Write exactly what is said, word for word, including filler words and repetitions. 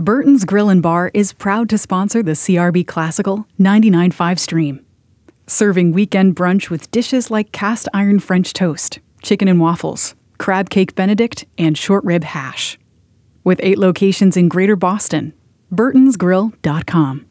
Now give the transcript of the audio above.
Burton's Grill and Bar is proud to sponsor the C R B Classical ninety-nine point five stream. Serving weekend brunch with dishes like cast iron French toast, chicken and waffles, crab cake Benedict, and short rib hash. With eight locations in Greater Boston, burtons grill dot com.